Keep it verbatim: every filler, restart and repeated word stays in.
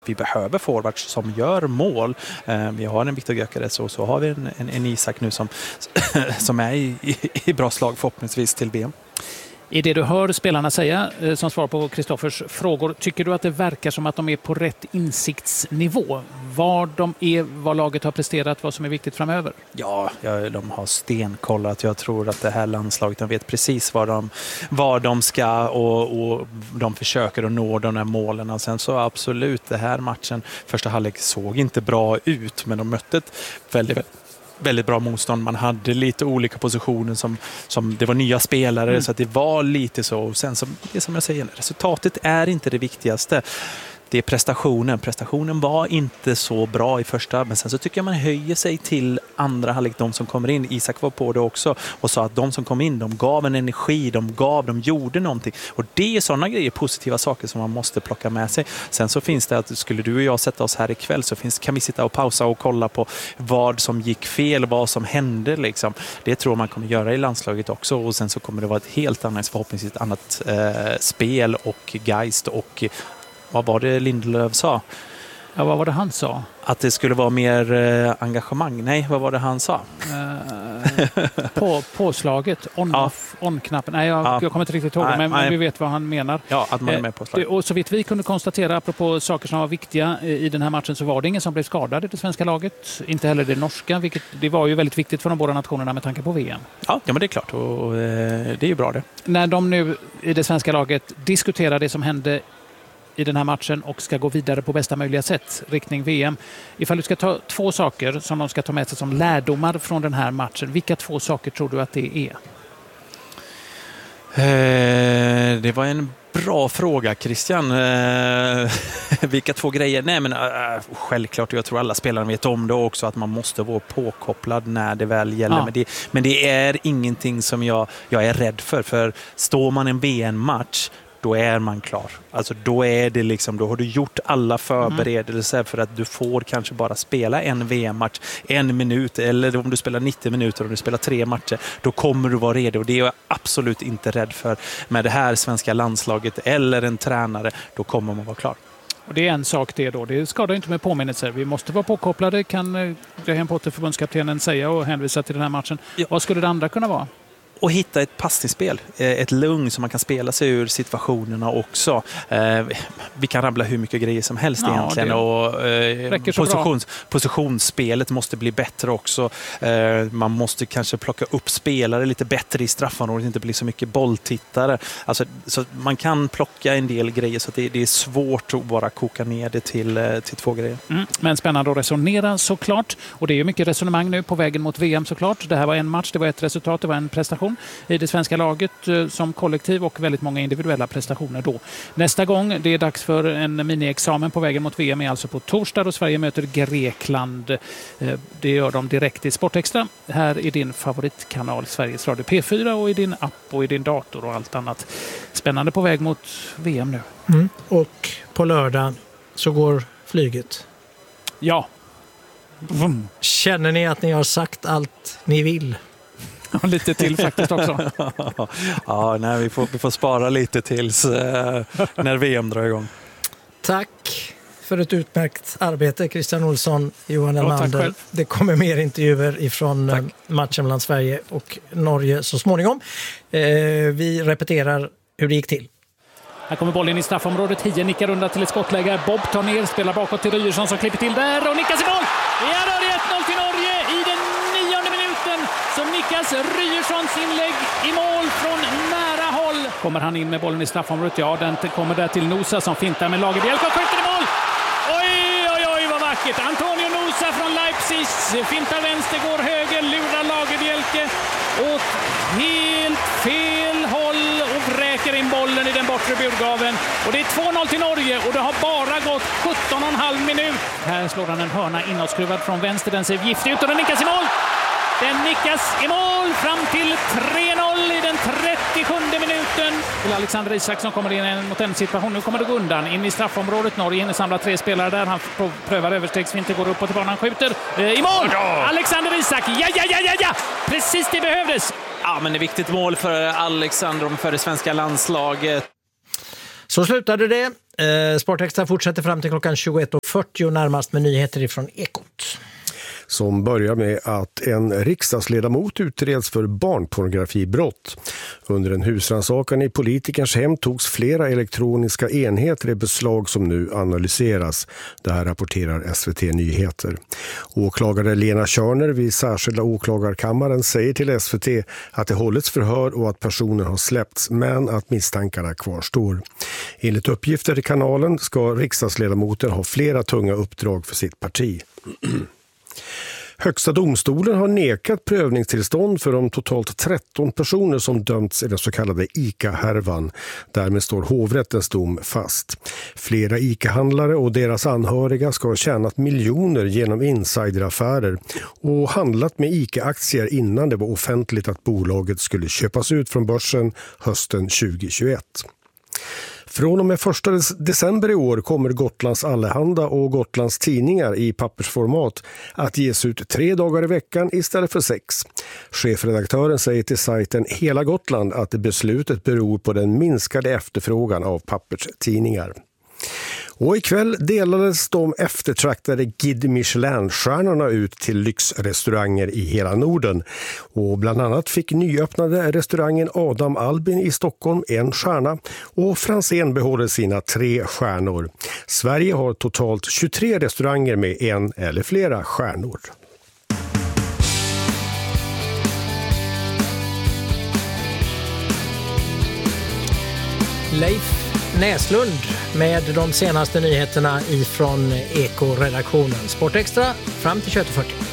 Vi behöver forwards som gör mål. Eh, vi har en Viktor Gyökeres och så har vi en, en, en Isak nu som, som är i, i, i bra slag förhoppningsvis till V M. I det du hör spelarna säga eh, som svar på Kristoffers frågor, tycker du att det verkar som att de är på rätt insiktsnivå? Var de är, vad laget har presterat, vad som är viktigt framöver? Ja, ja, de har stenkollat. Jag tror att det här landslaget, de vet precis vad de, vad de ska och, och de försöker att nå de här målen. Och sen så absolut, det här matchen, första halvlek såg inte bra ut, men de mötte ett väldigt, väldigt bra motstånd. Man hade lite olika positioner som, som det var nya spelare mm. så att det var lite så. Och sen så, det som jag säger, resultatet är inte det viktigaste. Det är prestationen. Prestationen var inte så bra i första, men sen så tycker jag man höjer sig till andra halvlek, de som kommer in. Isak var på det också och sa att de som kom in, de gav en energi, de gav, de gjorde någonting. Och det är sådana grejer, positiva saker som man måste plocka med sig. Sen så finns det att, skulle du och jag sätta oss här ikväll så finns, kan vi sitta och pausa och kolla på vad som gick fel, vad som hände liksom. Det tror man kommer göra i landslaget också, och sen så kommer det vara ett helt annat, förhoppningsvis ett annat eh, spel och geist och vad var det Lindelöf sa? Ja, vad var det han sa? Att det skulle vara mer eh, engagemang. Nej, vad var det han sa? Uh, på påslaget, on, ja. off, on-knappen. Nej, jag, ja. jag kommer inte riktigt ihåg, nej, men nej. vi vet vad han menar. Ja, att man är med på slag. Och så vitt vi kunde konstatera, apropå saker som var viktiga i den här matchen, så var det ingen som blev skadad i det svenska laget. Inte heller det norska, vilket det var ju väldigt viktigt för de båda nationerna med tanke på V M. Ja, ja men det är klart. Och, och det är ju bra det. När de nu i det svenska laget diskuterar det som hände i den här matchen och ska gå vidare på bästa möjliga sätt riktning V M. Ifall du ska ta två saker som de ska ta med sig som lärdomar från den här matchen, vilka två saker tror du att det är? Eh, det var en bra fråga, Christian. Eh, vilka två grejer? Nej, men eh, självklart, jag tror alla spelare vet om det också, att man måste vara påkopplad när det väl gäller. Ja. Men, det, men det är ingenting som jag, jag är rädd för. För står man en V M-match, då är man klar. Alltså då är det liksom, då har du gjort alla förberedelser mm. för att du får kanske bara spela en V M-match en minut, eller om du spelar nittio minuter och du spelar tre matcher, då kommer du vara redo, och det är jag absolut inte rädd för. Med det här svenska landslaget eller en tränare, då kommer man vara klar. Och det är en sak det då. Det skadar inte med påminnelser. Vi måste vara påkopplade, kan Graham Potter, förbundskaptenen, säga och hänvisa till den här matchen. Ja. Vad skulle det andra kunna vara? Och hitta ett passningsspel, ett lugn som man kan spela sig ur situationerna också. Eh, vi kan rabbla hur mycket grejer som helst ja, egentligen. Och, eh, positions, positionsspelet måste bli bättre också. Eh, man måste kanske plocka upp spelare lite bättre i straffområdet, inte bli så mycket bolltittare. Alltså, så man kan plocka en del grejer, så att det, det är svårt att bara koka ner det till, till två grejer. Mm, men spännande att resonera såklart. Och det är ju mycket resonemang nu på vägen mot V M såklart. Det här var en match, det var ett resultat, det var en prestation i det svenska laget som kollektiv och väldigt många individuella prestationer då. Nästa gång det är dags för en mini-examen på vägen mot V M är alltså på torsdag, och Sverige möter Grekland. Det gör de direkt i Sportextra. Här är din favoritkanal Sveriges Radio P fyra, och i din app och i din dator och allt annat. Spännande på väg mot V M nu. Mm. Och på lördag så går flyget. Ja. Vum. Känner ni att ni har sagt allt ni vill? Och lite till faktiskt också. ja, nej, vi, får, vi får spara lite tills eh, när V M drar igång. Tack för ett utmärkt arbete, Christian Olsson, Johan Elmander. Ja, det kommer mer intervjuer ifrån tack. matchen mellan Sverige och Norge så småningom. Eh, vi repeterar hur det gick till. Här kommer bollen i straffområdet. Hie nickar runda till ett skottläge. Bob tar ner, spelar bakåt till Ryerson som klipper till där och nickas i mål. Ja, då är det ett noll till Norge i den nionde minuten. Så nickas Ryerssons inlägg i mål från nära håll. Kommer han in med bollen i straffområdet? Ja, den kommer där till Nosa som fintar med Lagerbielke och skjuter i mål. Oj, oj, oj, vad vackert. Antonio Nosa från Leipzig fintar vänster, går höger, lurar Lagerbielke åt helt fel håll och vräker in bollen i den bortre burgaven. Och det är två noll till Norge, och det har bara gått sjutton och en halv minut. Här slår han en hörna inåtskruvad från vänster. Den ser giftig ut och den nickas i mål. Den nickas i mål fram till tre noll i den trettiosjunde minuten. Till Alexander Isak som kommer in mot en situation. Nu kommer det gå undan in i straffområdet. Norge hinner samla tre spelare där. Han prövar överstegsvinter, går upp och tillbaka. Han skjuter eh, i mål. Ja. Alexander Isak. Ja, ja, ja, ja, ja. Precis det behövdes. Ja, men det är viktigt mål för Alexander och för det svenska landslaget. Så slutade det. Sportextra fortsätter fram till klockan tjugoett och fyrtio närmast med nyheter ifrån Ekot. Som börjar med att en riksdagsledamot utreds för barnpornografibrott. Under en husrannsakan i politikerns hem togs flera elektroniska enheter i beslag som nu analyseras. Det här rapporterar S V T Nyheter. Åklagare Lena Körner vid särskilda åklagarkammaren säger till S V T att det hållits förhör och att personen har släppts, men att misstankarna kvarstår. Enligt uppgifter i kanalen ska riksdagsledamoten ha flera tunga uppdrag för sitt parti. Högsta domstolen har nekat prövningstillstånd för de totalt tretton personer som dömts i den så kallade ICA-härvan. Därmed står hovrättens dom fast. Flera ICA-handlare och deras anhöriga ska ha tjänat miljoner genom insideraffärer och handlat med ICA-aktier innan det var offentligt att bolaget skulle köpas ut från börsen hösten tjugohundratjugoett. Från och med första december i år kommer Gotlands Allehanda och Gotlands tidningar i pappersformat att ges ut tre dagar i veckan istället för sex. Chefredaktören säger till sajten Hela Gotland att beslutet beror på den minskade efterfrågan av papperstidningar. Och ikväll delades de eftertraktade Guide Michelin-stjärnorna ut till lyxrestauranger i hela Norden. Och bland annat fick nyöppnade restaurangen Adam Albin i Stockholm en stjärna och Franzén behåller sina tre stjärnor. Sverige har totalt tjugotre restauranger med en eller flera stjärnor. Leif Näslund med de senaste nyheterna ifrån Eko-redaktionen. Sportextra fram till tjugoett och fyrtio.